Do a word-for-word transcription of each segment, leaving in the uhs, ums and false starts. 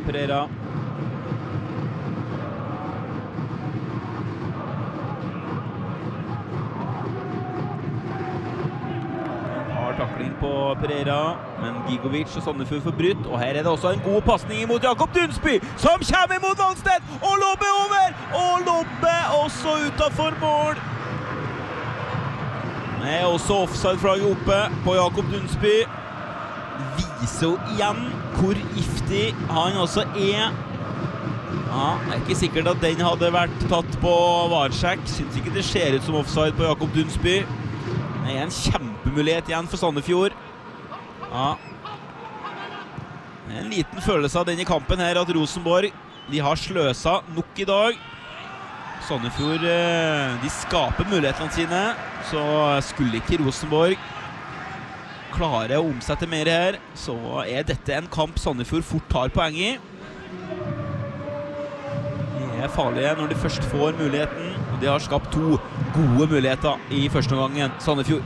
Pereira. Takling på Pereira, men Gigovic og Sandefjord får brytt, og her er det også en god passning mot Jakob Dunsby, som kommer mot Valstedt, og Lobbe over, og Lobbe også utenfor mål. Det er også offside-flagget oppe på Jakob Dunsby. Viser jo igjen hvor giftig han også er. Ja, det er ikke sikkert at den hadde vært tatt på varsjekk. Synes ikke det ser ut som offside på Jakob Dunsby. Det er en kjempemulighet igjen for Sandefjord. Ja. Det er en liten følelse av denne kampen her, at Rosenborg, de har sløsa nok i dag. Sandefjord, de skaper mulighetene sine, så skulle ikke Rosenborg klare å omsette mer her, så er dette en kamp Sandefjord fort tar poeng i. De er farlige når de først får muligheten, og de har skapt to gode muligheter i første omgangen, Sandefjord.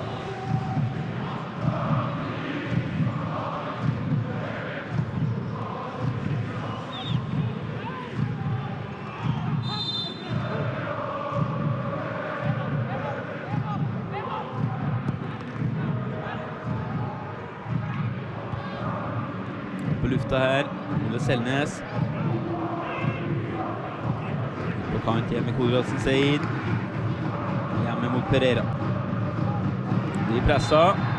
På lufta her, Ole Selnes. På kant hjemme Kodrasen Seid. Hjemme mot Pereira. De presser.